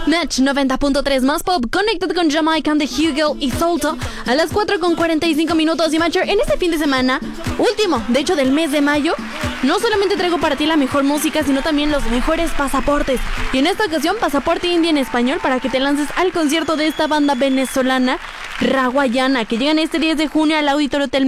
Match 90.3 más pop, conectado con Jamaican de Hugo y Solto a las 4:45 y Matcher en este fin de semana, último, de hecho del mes de mayo. No solamente traigo para ti la mejor música, sino también los mejores pasaportes. Y en esta ocasión, pasaporte indie en español para que te lances al concierto de esta banda venezolana, Rawayana, que llegan este 10 de junio al Auditorio Hotel